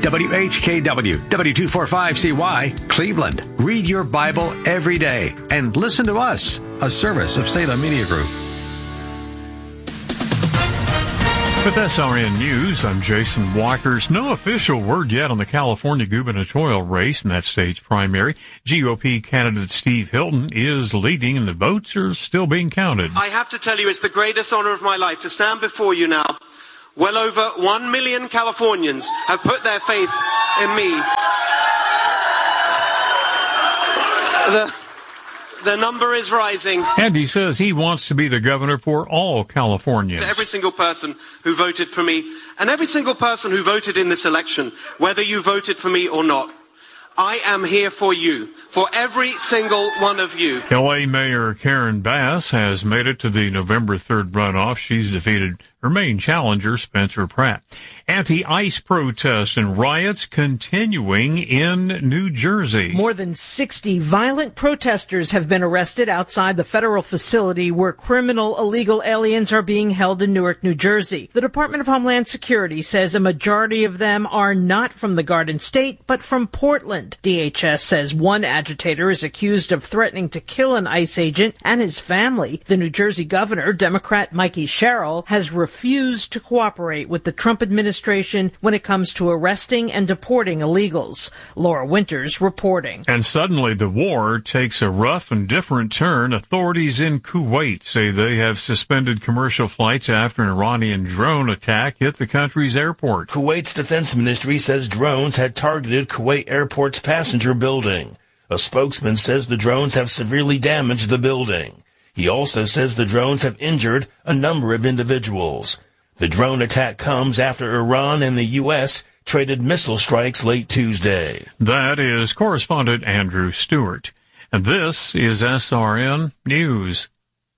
WHKW, W245CY, Cleveland. Read your Bible every day and listen to us, a service of Salem Media Group. With SRN News, I'm Jason Walkers. No official word yet on the California gubernatorial race in that state's primary. GOP candidate Steve Hilton is leading and the votes are still being counted. I have to tell you, it's the greatest honor of my life to stand before you now. Well over 1 million Californians have put their faith in me. The number is rising. And he says he wants to be the governor for all Californians. To every single person who voted for me, and every single person who voted in this election, whether you voted for me or not, I am here for you, for every single one of you. L.A. Mayor Karen Bass has made it to the November 3rd runoff. She's defeated her main challenger, Spencer Pratt. Anti-ICE protests and riots continuing in New Jersey. More than 60 violent protesters have been arrested outside the federal facility where criminal illegal aliens are being held in Newark, New Jersey. The Department of Homeland Security says a majority of them are not from the Garden State, but from Portland. DHS says one agitator is accused of threatening to kill an ICE agent and his family. The New Jersey governor, Democrat Mikey Sherrill, has refused to cooperate with the Trump administration when it comes to arresting and deporting illegals. Laura Winters reporting. And suddenly the war takes a rough and different turn. Authorities in Kuwait say they have suspended commercial flights after an Iranian drone attack hit the country's airport. Kuwait's defense ministry says drones had targeted Kuwait Airport's passenger building. A spokesman says the drones have severely damaged the building. He also says the drones have injured a number of individuals. The drone attack comes after Iran and the U.S. traded missile strikes late Tuesday. That is correspondent Andrew Stewart. And this is SRN News.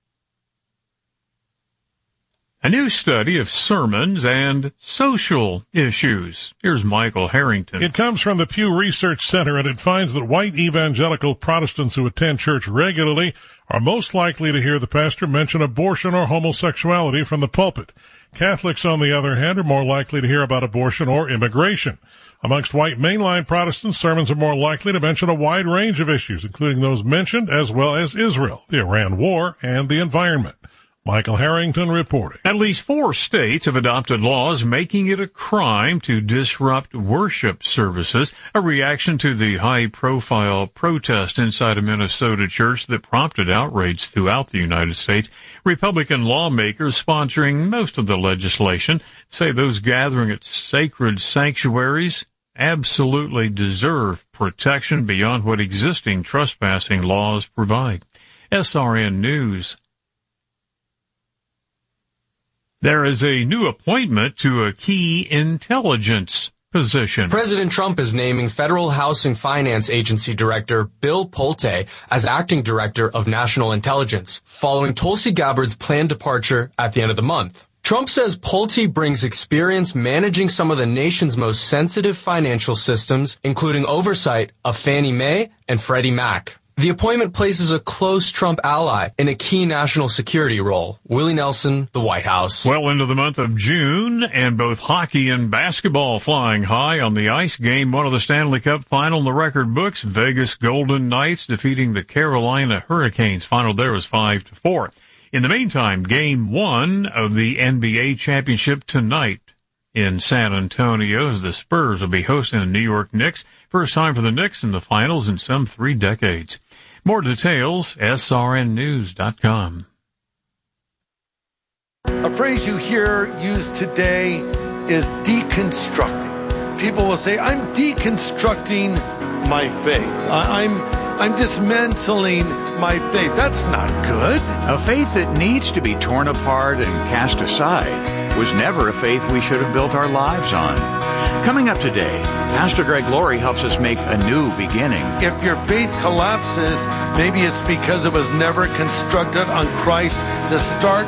A new study of sermons and social issues. Here's Michael Harrington. It comes from the Pew Research Center, and it finds that white evangelical Protestants who attend church regularly are most likely to hear the pastor mention abortion or homosexuality from the pulpit. Catholics, on the other hand, are more likely to hear about abortion or immigration. Amongst white mainline Protestants, sermons are more likely to mention a wide range of issues, including those mentioned, as well as Israel, the Iran war, and the environment. Michael Harrington reporting. At least 4 states have adopted laws making it a crime to disrupt worship services, a reaction to the high-profile protest inside a Minnesota church that prompted outrage throughout the United States. Republican lawmakers sponsoring most of the legislation say those gathering at sacred sanctuaries absolutely deserve protection beyond what existing trespassing laws provide. SRN News. There is a new appointment to a key intelligence position. President Trump is naming Federal Housing Finance Agency Director Bill Pulte as acting director of national intelligence, following Tulsi Gabbard's planned departure at the end of the month. Trump says Pulte brings experience managing some of the nation's most sensitive financial systems, including oversight of Fannie Mae and Freddie Mac. The appointment places a close Trump ally in a key national security role. Willie Nelson, the White House. Well into the month of June, and both hockey and basketball flying high on the ice. Game 1 of the Stanley Cup final in the record books. Vegas Golden Knights defeating the Carolina Hurricanes. Final there was 5-4. In the meantime, Game 1 of the NBA Championship tonight in San Antonio as the Spurs will be hosting the New York Knicks. First time for the Knicks in the finals in some 3 decades. More details, srnnews.com. A phrase you hear used today is deconstructing. People will say, I'm deconstructing my faith. I'm dismantling my faith. That's not good. A faith that needs to be torn apart and cast aside was never a faith we should have built our lives on. Coming up today, Pastor Greg Laurie helps us make a new beginning. If your faith collapses, maybe it's because it was never constructed on Christ. To start